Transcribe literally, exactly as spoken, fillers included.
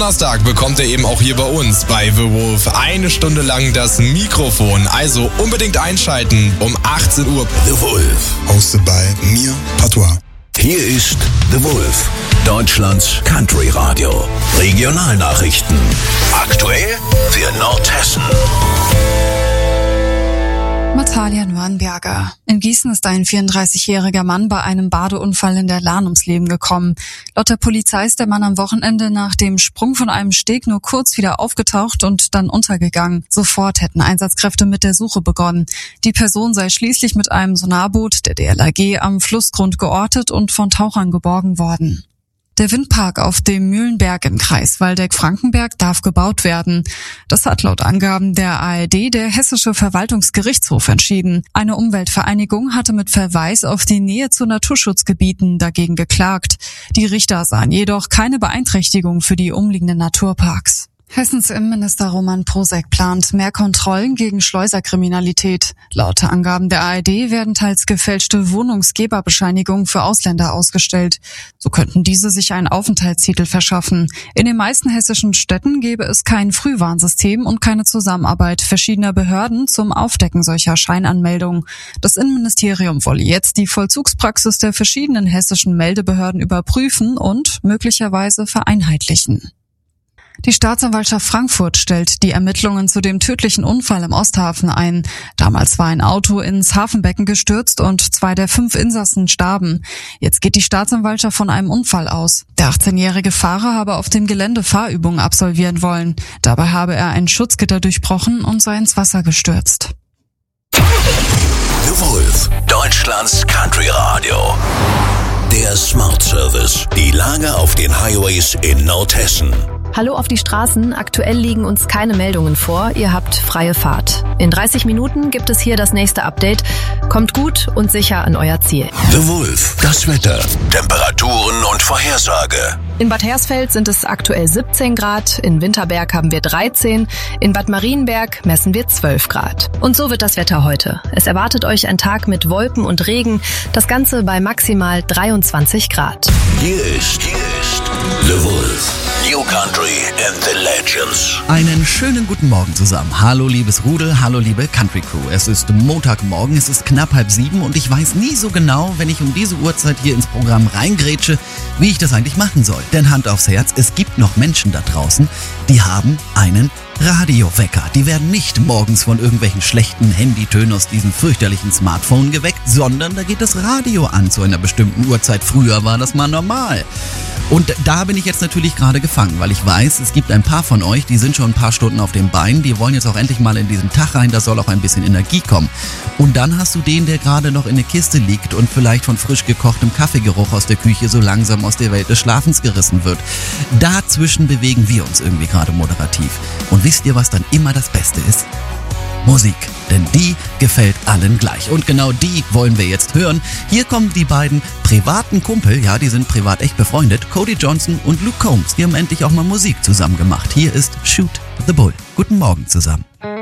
Donnerstag bekommt ihr eben auch hier bei uns bei The Wolf eine Stunde lang das Mikrofon. Also unbedingt einschalten um achtzehn Uhr. The Wolf. Hosted by mir, Patois. Hier ist The Wolf, Deutschlands Country Radio. Regionalnachrichten. Aktuell für Nordhessen. Natalia Nürnberger. In Gießen ist ein vierunddreißigjähriger Mann bei einem Badeunfall in der Lahn ums Leben gekommen. Laut der Polizei ist der Mann am Wochenende nach dem Sprung von einem Steg nur kurz wieder aufgetaucht und dann untergegangen. Sofort hätten Einsatzkräfte mit der Suche begonnen. Die Person sei schließlich mit einem Sonarboot der D L R G am Flussgrund geortet und von Tauchern geborgen worden. Der Windpark auf dem Mühlenberg im Kreis Waldeck-Frankenberg darf gebaut werden. Das hat laut Angaben der A R D der Hessische Verwaltungsgerichtshof entschieden. Eine Umweltvereinigung hatte mit Verweis auf die Nähe zu Naturschutzgebieten dagegen geklagt. Die Richter sahen jedoch keine Beeinträchtigung für die umliegenden Naturparks. Hessens Innenminister Roman Posek plant mehr Kontrollen gegen Schleuserkriminalität. Laut Angaben der A R D werden teils gefälschte Wohnungsgeberbescheinigungen für Ausländer ausgestellt. So könnten diese sich einen Aufenthaltstitel verschaffen. In den meisten hessischen Städten gäbe es kein Frühwarnsystem und keine Zusammenarbeit verschiedener Behörden zum Aufdecken solcher Scheinanmeldungen. Das Innenministerium wolle jetzt die Vollzugspraxis der verschiedenen hessischen Meldebehörden überprüfen und möglicherweise vereinheitlichen. Die Staatsanwaltschaft Frankfurt stellt die Ermittlungen zu dem tödlichen Unfall im Osthafen ein. Damals war ein Auto ins Hafenbecken gestürzt und zwei der fünf Insassen starben. Jetzt geht die Staatsanwaltschaft von einem Unfall aus. Der achtzehnjährige Fahrer habe auf dem Gelände Fahrübungen absolvieren wollen. Dabei habe er ein Schutzgitter durchbrochen und sei ins Wasser gestürzt. The Wolf, Deutschlands Country Radio. Der Smart Service. Die Lage auf den Highways in Nordhessen. Hallo auf die Straßen. Aktuell liegen uns keine Meldungen vor. Ihr habt freie Fahrt. In dreißig Minuten gibt es hier das nächste Update. Kommt gut und sicher an euer Ziel. The Wolf, das Wetter, Temperaturen und Vorhersage. In Bad Hersfeld sind es aktuell siebzehn Grad, in Winterberg haben wir dreizehn, in Bad Marienberg messen wir zwölf Grad. Und so wird das Wetter heute. Es erwartet euch ein Tag mit Wolken und Regen, das Ganze bei maximal dreiundzwanzig Grad. Hier ist, hier ist The Wolf. New Country and the Legends. Einen schönen guten Morgen zusammen. Hallo liebes Rudel, hallo liebe Country Crew. Es ist Montagmorgen, es ist knapp halb sieben und ich weiß nie so genau, wenn ich um diese Uhrzeit hier ins Programm reingrätsche, wie ich das eigentlich machen soll. Denn Hand aufs Herz, es gibt noch Menschen da draußen, die haben einen Radiowecker. Die werden nicht morgens von irgendwelchen schlechten Handytönen aus diesem fürchterlichen Smartphone geweckt, sondern da geht das Radio an zu einer bestimmten Uhrzeit. Früher war das mal normal. Und da bin ich jetzt natürlich gerade gefangen, weil ich weiß, es gibt ein paar von euch, die sind schon ein paar Stunden auf den Beinen, die wollen jetzt auch endlich mal in diesen Tag rein, da soll auch ein bisschen Energie kommen. Und dann hast du den, der gerade noch in der Kiste liegt und vielleicht von frisch gekochtem Kaffeegeruch aus der Küche so langsam aus der Welt des Schlafens gerissen wird. Dazwischen bewegen wir uns irgendwie gerade moderativ. Und wisst ihr, was dann immer das Beste ist? Musik, denn die gefällt allen gleich. Und genau die wollen wir jetzt hören. Hier kommen die beiden privaten Kumpel, ja, die sind privat echt befreundet, Cody Johnson und Luke Combs. Die haben endlich auch mal Musik zusammen gemacht. Hier ist Shoot the Bull. Guten Morgen zusammen.